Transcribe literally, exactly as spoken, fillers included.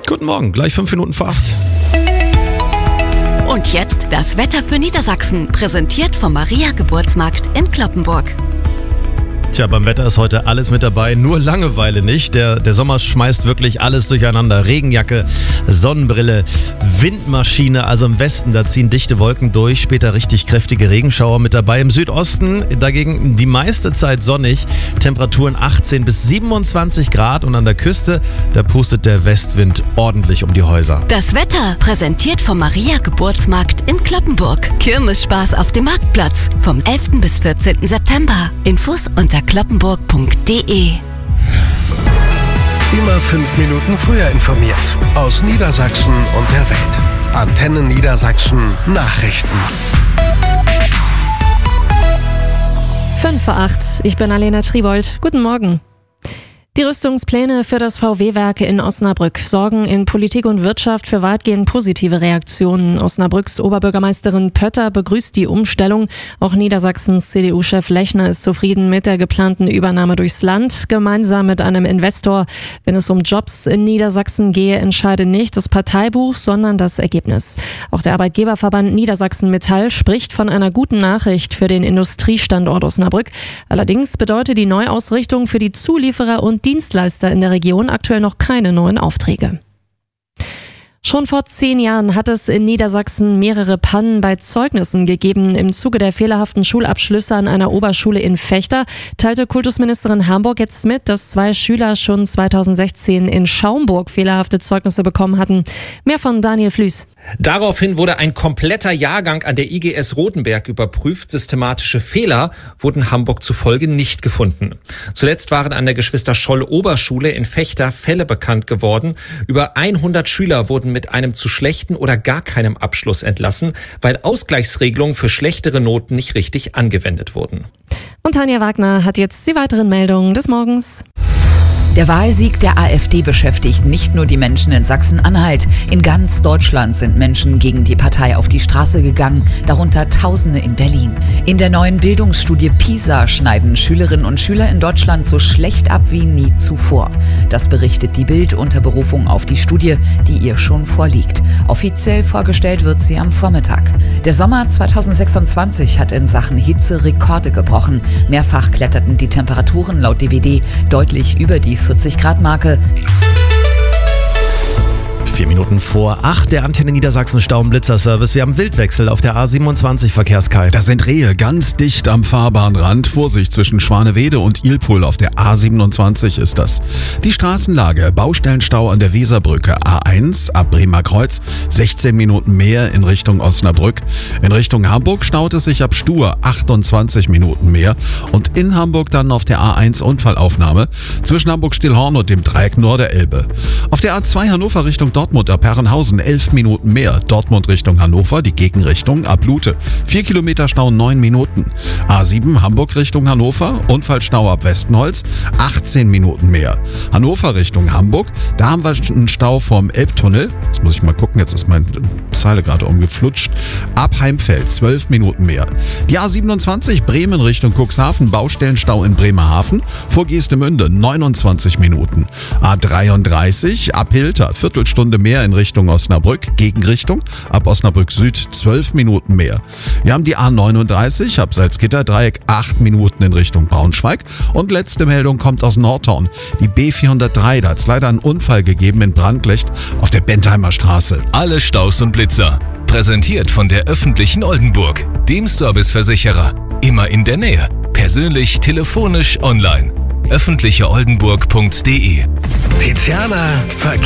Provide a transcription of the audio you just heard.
Guten Morgen, gleich fünf Minuten vor acht. Und jetzt das Wetter für Niedersachsen, präsentiert vom Maria Geburtsmarkt in Cloppenburg. Tja, beim Wetter ist heute alles mit dabei, nur Langeweile nicht. Der, der Sommer schmeißt wirklich alles durcheinander. Regenjacke, Sonnenbrille, Windmaschine, also im Westen, da ziehen dichte Wolken durch, später richtig kräftige Regenschauer mit dabei. Im Südosten dagegen die meiste Zeit sonnig, Temperaturen achtzehn bis siebenundzwanzig Grad und an der Küste, da pustet der Westwind ordentlich um die Häuser. Das Wetter präsentiert vom Maria Geburtsmarkt in Cloppenburg. Kirmesspaß auf dem Marktplatz vom elften bis vierzehnten September. Infos unter cloppenburg punkt de. Immer fünf Minuten früher informiert. Aus Niedersachsen und der Welt. Antenne Niedersachsen Nachrichten. fünf vor acht. Ich bin Alena Tribold. Guten Morgen. Die Rüstungspläne für das V W-Werk in Osnabrück sorgen in Politik und Wirtschaft für weitgehend positive Reaktionen. Osnabrücks Oberbürgermeisterin Pötter begrüßt die Umstellung. Auch Niedersachsens C D U-Chef Lechner ist zufrieden mit der geplanten Übernahme durchs Land, gemeinsam mit einem Investor. Wenn es um Jobs in Niedersachsen gehe, entscheide nicht das Parteibuch, sondern das Ergebnis. Auch der Arbeitgeberverband Niedersachsen Metall spricht von einer guten Nachricht für den Industriestandort Osnabrück. Allerdings bedeutet die Neuausrichtung für die Zulieferer und Dienstleister in der Region aktuell noch keine neuen Aufträge. Schon vor zehn Jahren hat es in Niedersachsen mehrere Pannen bei Zeugnissen gegeben. Im Zuge der fehlerhaften Schulabschlüsse an einer Oberschule in Vechta teilte Kultusministerin Hamburg jetzt mit, dass zwei Schüler schon zweitausendsechzehn in Schaumburg fehlerhafte Zeugnisse bekommen hatten. Mehr von Daniel Flüß. Daraufhin wurde ein kompletter Jahrgang an der I G S Rotenberg überprüft. Systematische Fehler wurden Hamburg zufolge nicht gefunden. Zuletzt waren an der Geschwister-Scholl-Oberschule in Vechta Fälle bekannt geworden. Über hundert Schüler wurden mit einem zu schlechten oder gar keinem Abschluss entlassen, weil Ausgleichsregelungen für schlechtere Noten nicht richtig angewendet wurden. Und Tanja Wagner hat jetzt die weiteren Meldungen des Morgens. Der Wahlsieg der AfD beschäftigt nicht nur die Menschen in Sachsen-Anhalt. In ganz Deutschland sind Menschen gegen die Partei auf die Straße gegangen, darunter Tausende in Berlin. In der neuen Bildungsstudie PISA schneiden Schülerinnen und Schüler in Deutschland so schlecht ab wie nie zuvor. Das berichtet die Bild unter Berufung auf die Studie, die ihr schon vorliegt. Offiziell vorgestellt wird sie am Vormittag. Der Sommer zweitausendsechsundzwanzig hat in Sachen Hitze Rekorde gebrochen. Mehrfach kletterten die Temperaturen laut D W D deutlich über die vierzig Grad Marke. Vier Minuten vor acht, der Antenne Niedersachsen Staublitzer-Service. Wir haben Wildwechsel auf der A siebenundzwanzig, Verkehrskai. Da sind Rehe ganz dicht am Fahrbahnrand. Vorsicht, zwischen Schwanewede und Ilpul auf der A siebenundzwanzig ist das. Die Straßenlage, Baustellenstau an der Weserbrücke. A eins ab Bremer Kreuz, sechzehn Minuten mehr in Richtung Osnabrück. In Richtung Hamburg staut es sich ab Stur, achtundzwanzig Minuten mehr. Und in Hamburg dann auf der A eins Unfallaufnahme zwischen Hamburg-Stillhorn und dem Dreieck Norderelbe. Auf der A zwei Hannover Richtung Dortmund ab Herrenhausen elf Minuten mehr. Dortmund Richtung Hannover, die Gegenrichtung ab Lute. vier Kilometer Stau, neun Minuten. A sieben Hamburg Richtung Hannover, Unfallstau ab Westenholz, achtzehn Minuten mehr. Hannover Richtung Hamburg, da haben wir einen Stau vom Elbtunnel. Jetzt muss ich mal gucken, jetzt ist meine Zeile gerade umgeflutscht. Ab Heimfeld, zwölf Minuten mehr. Die A siebenundzwanzig Bremen Richtung Cuxhaven, Baustellenstau in Bremerhaven, vor Geestemünde neunundzwanzig Minuten. A dreiunddreißig ab Hilter, Viertelstunde mehr in Richtung Osnabrück, Gegenrichtung, ab Osnabrück Süd zwölf Minuten mehr. Wir haben die A neununddreißig ab Salzgitter Dreieck acht Minuten in Richtung Braunschweig und letzte Meldung kommt aus Nordhorn. Die B vierhundertdrei, da hat es leider einen Unfall gegeben in Brandlicht auf der Bentheimer Straße. Alle Staus und Blitzer. Präsentiert von der öffentlichen Oldenburg, dem Serviceversicherer. Immer in der Nähe. Persönlich, telefonisch, online. öffentliche oldenburg punkt de. Tiziana Verkehr.